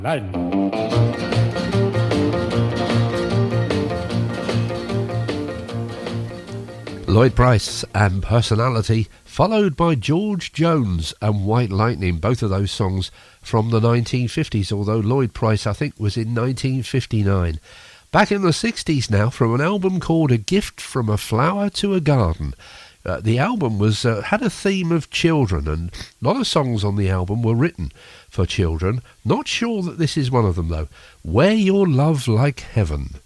Lloyd Price and Personality, followed by George Jones and White Lightning, both of those songs from the 1950s, although Lloyd Price, I think, was in 1959. Back in the 60s now, from an album called A Gift from a Flower to a Garden. The album was had a theme of children, and a lot of songs on the album were written for children. Not sure that this is one of them, though. Wear Your Love Like Heaven.